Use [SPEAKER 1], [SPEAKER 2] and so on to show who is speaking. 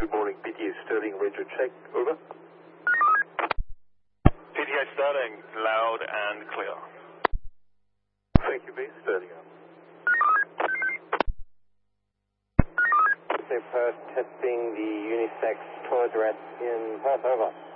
[SPEAKER 1] Good morning, PTA Sterling, radio check, over.
[SPEAKER 2] PTA Sterling, loud and clear.
[SPEAKER 1] Thank you, base Sterling out.
[SPEAKER 3] Perth testing the unisex toilet rats in Perth, over.